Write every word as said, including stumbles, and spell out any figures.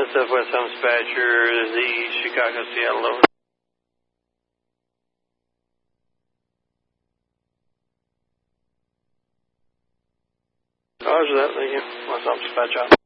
Southwest Home Dispatcher, Z, Chicago, Seattle, over. Roger that, thank you. West Home Dispatch out.